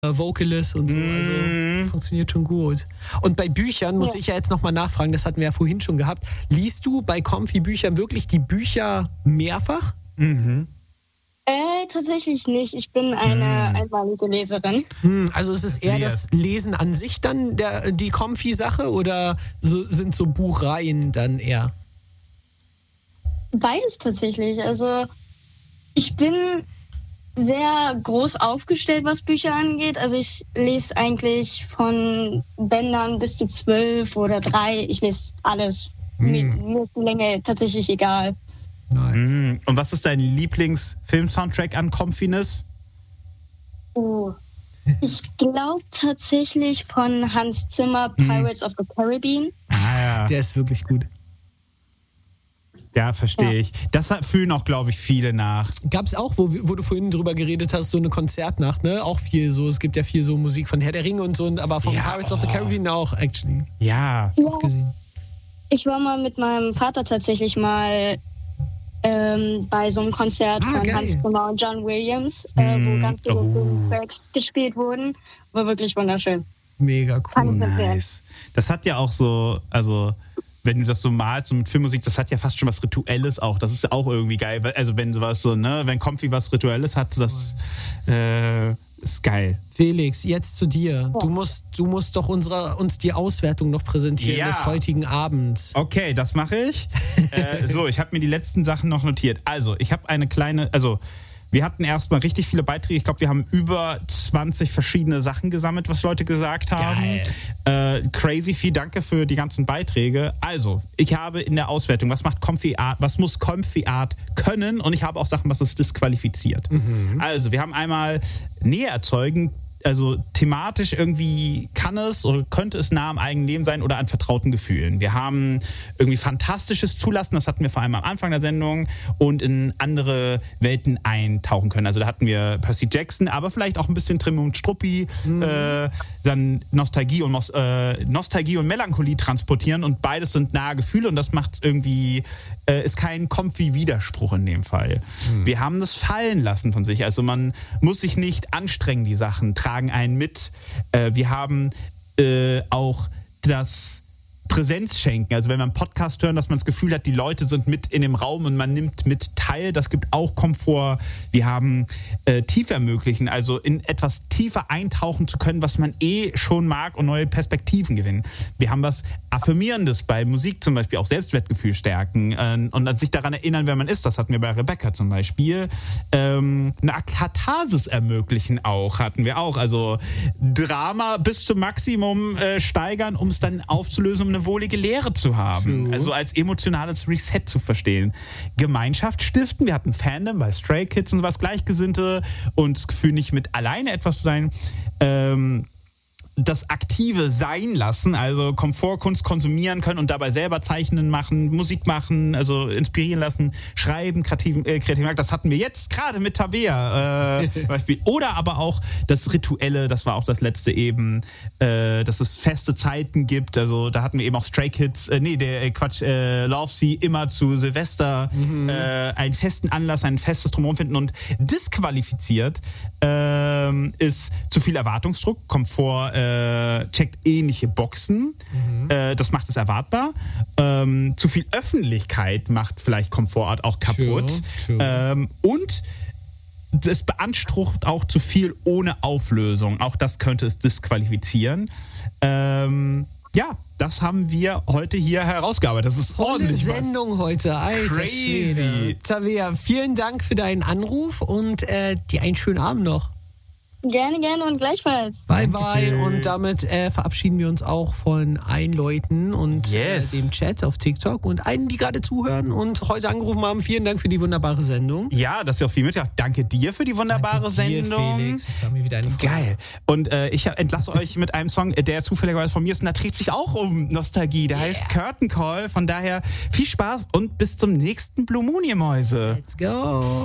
Vocalist und so, also funktioniert schon gut. Und bei Büchern muss ich ja jetzt nochmal nachfragen, das hatten wir ja vorhin schon gehabt. Liest du bei Comfy-Büchern wirklich die Bücher mehrfach? Tatsächlich nicht. Ich bin eine einmalige Leserin. Also ist es eher das Lesen an sich dann die Comfy-Sache oder sind so Buchreihen dann eher? Beides tatsächlich. Also ich bin sehr groß aufgestellt, was Bücher angeht. Also ich lese eigentlich von Bändern bis zu 12 oder 3. Ich lese alles. Mir ist die Länge tatsächlich egal. Nice. Und was ist dein Lieblingsfilm-Soundtrack an Comfiness? Ich glaube tatsächlich von Hans Zimmer, Pirates of the Caribbean. Ja. Der ist wirklich gut. Ja, verstehe ich. Das fühlen auch, glaube ich, viele nach. Gab es auch, wo du vorhin drüber geredet hast, so eine Konzertnacht, ne? Auch viel so, es gibt ja viel so Musik von Herr der Ringe und so, aber von Pirates of the Caribbean auch, actually. Ja. Auch gesehen. Ich war mal mit meinem Vater tatsächlich mal bei so einem Konzert von geil. Hans Zimmer und John Williams, wo ganz viele Tracks gespielt wurden. War wirklich wunderschön. Mega cool. Nice. Das hat ja auch so, also wenn du das so malst so mit Filmmusik, das hat ja fast schon was Rituelles auch. Das ist auch irgendwie geil. Also wenn sowas so, ne, wenn Comfy was Rituelles hat, das ist geil. Felix, jetzt zu dir. Du musst doch uns die Auswertung noch präsentieren des heutigen Abends. Okay, das mache ich. Ich habe mir die letzten Sachen noch notiert. Also, ich habe wir hatten erstmal richtig viele Beiträge. Ich glaube, wir haben über 20 verschiedene Sachen gesammelt, was Leute gesagt haben. Crazy, viel Danke für die ganzen Beiträge. Also, ich habe in der Auswertung, was muss Comfy Art können? Und ich habe auch Sachen, was es disqualifiziert. Also, wir haben einmal Nähe erzeugen. Also thematisch irgendwie kann es oder könnte es nah am eigenen Leben sein oder an vertrauten Gefühlen. Wir haben irgendwie fantastisches Zulassen, das hatten wir vor allem am Anfang der Sendung, und in andere Welten eintauchen können. Also da hatten wir Percy Jackson, aber vielleicht auch ein bisschen Trim und Struppi, dann Nostalgie und Melancholie transportieren, und beides sind nahe Gefühle, und das macht irgendwie, ist kein Comfy-Widerspruch in dem Fall. Wir haben das fallen lassen von sich, also man muss sich nicht anstrengen, die Sachen tragen einen mit. Wir haben auch das Präsenz schenken. Also wenn wir einen Podcast hören, dass man das Gefühl hat, die Leute sind mit in dem Raum und man nimmt mit teil. Das gibt auch Komfort. Wir haben Tiefe ermöglichen, also in etwas tiefer eintauchen zu können, was man schon mag, und neue Perspektiven gewinnen. Wir haben was Affirmierendes bei Musik, zum Beispiel auch Selbstwertgefühl stärken und an sich daran erinnern, wer man ist. Das hatten wir bei Rebecca zum Beispiel. Eine Katharsis ermöglichen hatten wir auch. Also Drama bis zum Maximum steigern, um es dann aufzulösen, um eine wohlige Lehre zu haben. True. Also als emotionales Reset zu verstehen. Gemeinschaft stiften. Wir hatten Fandom bei Stray Kids und was, Gleichgesinnte, und das Gefühl, nicht mit alleine etwas zu sein. Das aktive Sein lassen, also Komfortkunst konsumieren können und dabei selber zeichnen, machen, Musik machen, also inspirieren lassen, schreiben, kreativ, das hatten wir jetzt gerade mit Tabea Beispiel. Oder aber auch das Rituelle, das war auch das letzte eben, dass es feste Zeiten gibt, also da hatten wir eben auch Stray Kids, Love Sie immer zu Silvester einen festen Anlass, ein festes Drumherum finden, und disqualifiziert ist zu viel Erwartungsdruck, Komfort checkt ähnliche Boxen. Das macht es erwartbar. Zu viel Öffentlichkeit macht vielleicht Komfortart auch kaputt. True. Und es beansprucht auch zu viel ohne Auflösung. Auch das könnte es disqualifizieren. Das haben wir heute hier herausgearbeitet. Das ist ordentlich Sendung heute, Alter. Crazy. Tabea, vielen Dank für deinen Anruf und dir einen schönen Abend noch. Gerne und gleichfalls. Bye, bye. Und damit verabschieden wir uns auch von allen Leuten und dem Chat auf TikTok und allen, die gerade zuhören und heute angerufen haben. Vielen Dank für die wunderbare Sendung. Ja, dass ihr auch viel mitmacht. Danke dir für die wunderbare Sendung. Felix. Das war mir wieder eine Freude. Geil. Und ich entlasse euch mit einem Song, der zufälligerweise von mir ist, und da dreht sich auch um Nostalgie. Der heißt Curtain Call. Von daher viel Spaß und bis zum nächsten Blue Moon, ihr Mäuse. Let's go.